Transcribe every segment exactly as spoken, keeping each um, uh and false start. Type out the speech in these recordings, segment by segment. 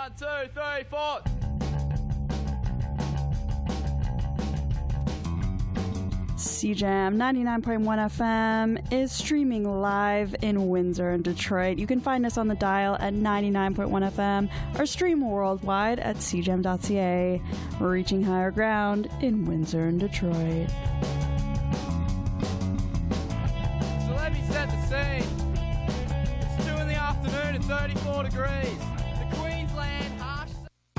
One, two, three, four. C J M ninety-nine point one F M is streaming live in Windsor and Detroit. You can find us on the dial at ninety-nine point one F M or stream worldwide at c j m dot c a. We're reaching higher ground in Windsor and Detroit. So let me set the scene. It's two in the afternoon and thirty-four degrees. The Queensland harsh...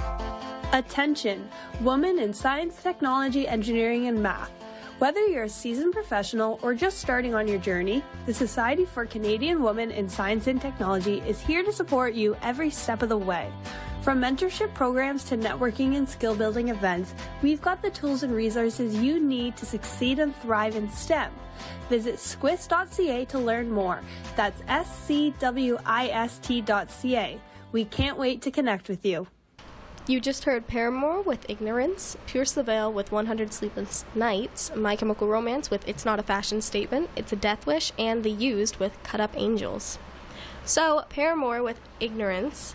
Attention, women in science, technology, engineering, and math. Whether you're a seasoned professional or just starting on your journey, the Society for Canadian Women in Science and Technology is here to support you every step of the way. From mentorship programs to networking and skill building events, we've got the tools and resources you need to succeed and thrive in STEM. Visit squist dot c a to learn more. That's S C W I S T dot C A. We can't wait to connect with you. You just heard Paramore with Ignorance, Pierce the Veil with one hundred Sleepless Nights, My Chemical Romance with It's Not a Fashion Statement, It's a Death Wish, and The Used with Cut Up Angels. So, Paramore with Ignorance.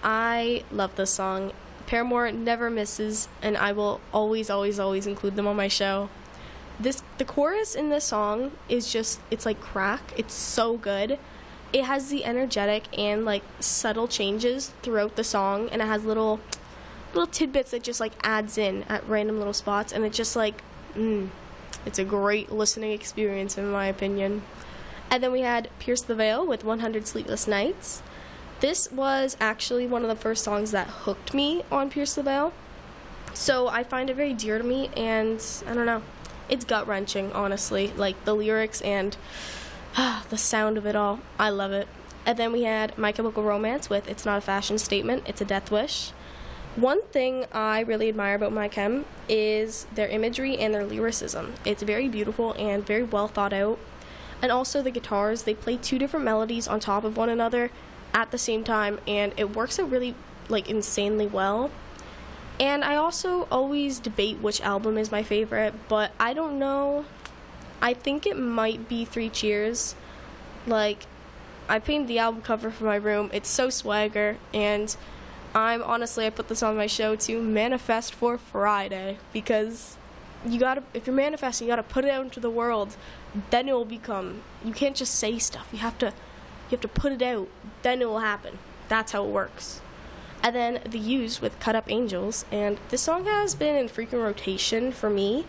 I love this song. Paramore never misses, and I will always, always, always include them on my show. This the chorus in this song is just, it's like crack. It's so good. It has the energetic and like subtle changes throughout the song, and it has little little tidbits that just like adds in at random little spots, and it just like mm, it's a great listening experience in my opinion. And then we had Pierce the Veil with one hundred Sleepless Nights. This was actually one of the first songs that hooked me on Pierce the Veil, so I find it very dear to me, and I don't know, it's gut-wrenching, honestly, like the lyrics and ah, the sound of it all. I love it. And then we had My Chemical Romance with It's Not a Fashion Statement, It's a Death Wish. One thing I really admire about My Chem is their imagery and their lyricism. It's very beautiful and very well thought out. And also the guitars, they play two different melodies on top of one another at the same time, and it works out really like insanely well. And I also always debate which album is my favorite, but I don't know. I think it might be Three Cheers. Like, I painted the album cover for my room. It's so swagger, and I'm honestly, I put this on my show to manifest for Friday, because you gotta, if you're manifesting, you gotta put it out into the world, then it will become. You can't just say stuff. You have to, you have to put it out, then it will happen. That's how it works. And then The Used with Cut Up Angels, and this song has been in frequent rotation for me,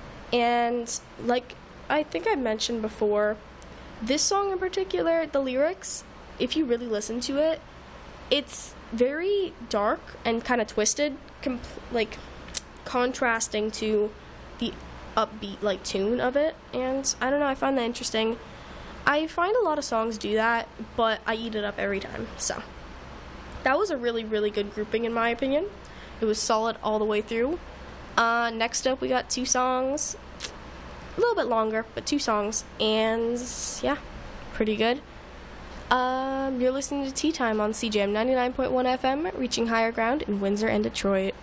and like I think I mentioned before, this song in particular, the lyrics, if you really listen to it, it's very dark and kind of twisted, compl- like contrasting to the upbeat like tune of it, and I don't know, I find that interesting. I find a lot of songs do that, but I eat it up every time. So that was a really, really good grouping in my opinion. It was solid all the way through. Uh, next up we got two songs, a little bit longer, but two songs, and yeah, pretty good. Um, you're listening to Tea Time on C J M ninety-nine point one F M, reaching higher ground in Windsor and Detroit.